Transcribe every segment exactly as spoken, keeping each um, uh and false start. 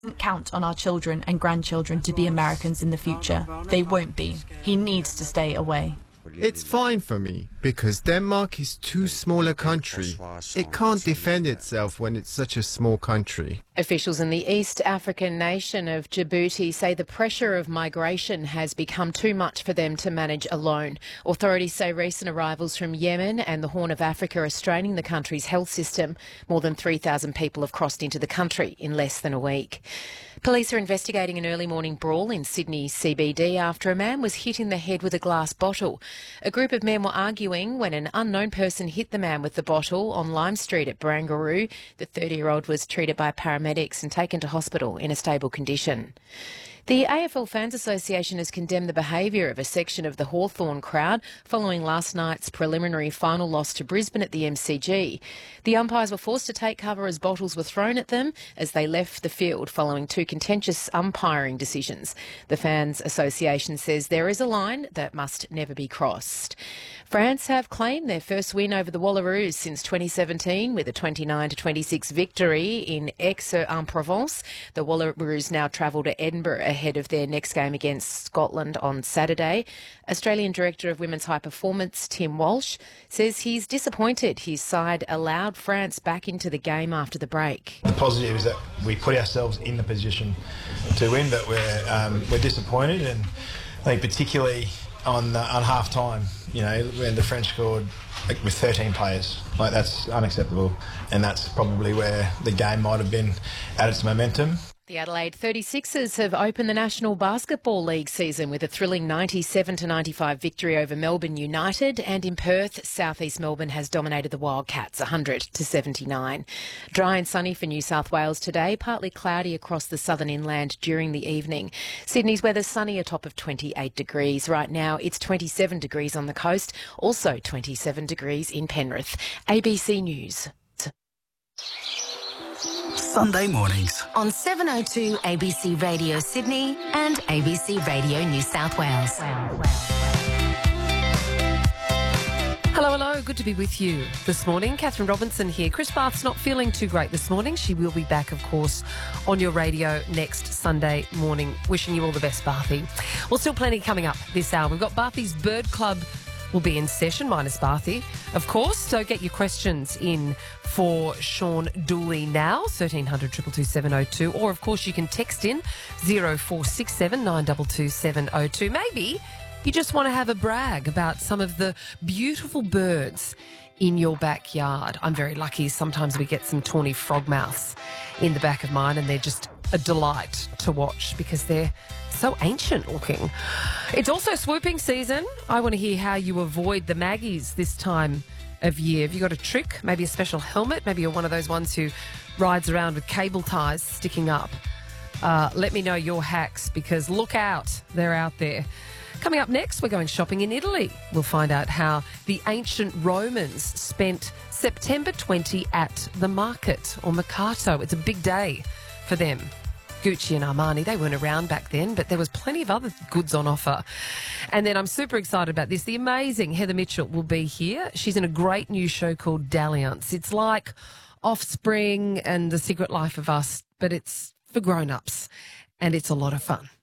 Count on our children and grandchildren to be Americans in the future. They won't be. He needs to stay away. It's fine for me, because Denmark is too small a country. It can't defend itself when it's such a small country. Officials in the East African nation of Djibouti say the pressure of migration has become too much for them to manage alone. Authorities say recent arrivals from Yemen and the Horn of Africa are straining the country's health system. More than three thousand people have crossed into the country in less than a week. Police are investigating an early morning brawl in Sydney C B D after a man was hit in the head with a glass bottle. A group of men were arguing when an unknown person hit the man with the bottle on Lime Street at Barangaroo. The thirty-year-old was treated by paramedics and taken to hospital in a stable condition. The A F L Fans Association has condemned the behaviour of a section of the Hawthorn crowd following last night's preliminary final loss to Brisbane at the M C G. The umpires were forced to take cover as bottles were thrown at them as they left the field following two contentious umpiring decisions. The Fans Association says there is a line that must never be crossed. France have claimed their first win over the Wallaroos since twenty seventeen with a twenty-nine to twenty-six victory in Aix-en-Provence. The Wallaroos now travel to Edinburgh ahead of their next game against Scotland on Saturday. Australian Director of Women's High Performance, Tim Walsh, says he's disappointed his side allowed France back into the game after the break. The positive is that we put ourselves in the position to win, but we're um, we're disappointed, and I think particularly on uh, on half time, you know, when the French scored like, with thirteen players. Like, that's unacceptable, and that's probably where the game might have been at its momentum. The Adelaide thirty-sixers have opened the National Basketball League season with a thrilling ninety-seven to ninety-five victory over Melbourne United, and in Perth, South East Melbourne has dominated the Wildcats one hundred to seventy-nine. Dry and sunny for New South Wales today, partly cloudy across the southern inland during the evening. Sydney's weather sunny, a top of twenty-eight degrees. Right now it's twenty-seven degrees on the coast, also twenty-seven degrees in Penrith. A B C News. Sunday mornings on seven oh two A B C Radio Sydney and A B C Radio New South Wales. Hello, hello. Good to be with you this morning. Catherine Robinson here. Chris Barth's not feeling too great this morning. She will be back, of course, on your radio next Sunday morning. Wishing you all the best, Barthy. Well, still plenty coming up this hour. We've got Barthy's Bird Club will be in session, minus Barthy, of course. So get your questions in for Sean Dooley now, thirteen hundred, two two two, seven oh two. Or, of course, you can text in zero four six seven, nine two two, seven oh two. Maybe you just want to have a brag about some of the beautiful birds in your backyard. I'm very lucky. Sometimes we get some tawny frogmouths in the back of mine, and they're just a delight to watch because they're so ancient looking. It's also swooping season. I want to hear how you avoid the maggies this time of year. Have you got a trick? Maybe a special helmet? Maybe you're one of those ones who rides around with cable ties sticking up. Uh, let me know your hacks, because look out, they're out there. Coming up next, we're going shopping in Italy. We'll find out how the ancient Romans spent September twentieth at the market, or Mercato. It's a big day for them. Gucci and Armani, they weren't around back then, but there was plenty of other goods on offer. And then I'm super excited about this. The amazing Heather Mitchell will be here. She's in a great new show called Dalliance. It's like Offspring and The Secret Life of Us, but it's for grown-ups, and it's a lot of fun.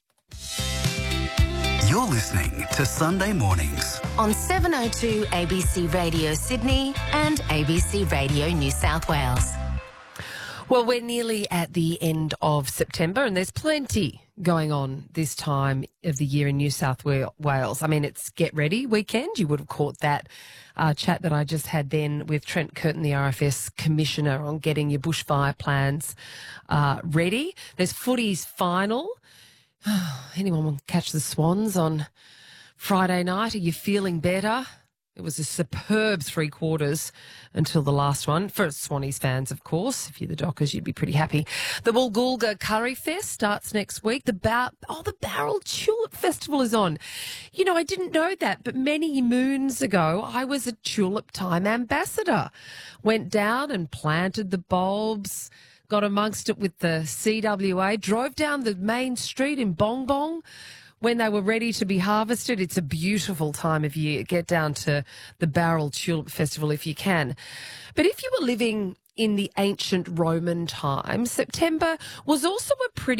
You're listening to Sunday Mornings on seven oh two A B C Radio Sydney and A B C Radio New South Wales. Well, we're nearly at the end of September, and there's plenty going on this time of the year in New South Wales. I mean, it's Get Ready weekend. You would have caught that uh, chat that I just had then with Trent Curtin, the R F S Commissioner, on getting your bushfire plans uh, ready. There's footy's final. Anyone want to catch the Swans on Friday night? Are you feeling better? It was a superb three quarters until the last one. For Swannies fans, of course. If you're the Dockers, you'd be pretty happy. The Woolgoolga Curry Fest starts next week. The bar- oh, the Barrel Tulip Festival is on. You know, I didn't know that, but many moons ago, I was a Tulip Time ambassador. Went down and planted the bulbs, got amongst it with the C W A, drove down the main street in Bong Bong when they were ready to be harvested. It's a beautiful time of year. Get down to the Barrel Tulip Festival if you can. But if you were living in the ancient Roman times, September was also a pretty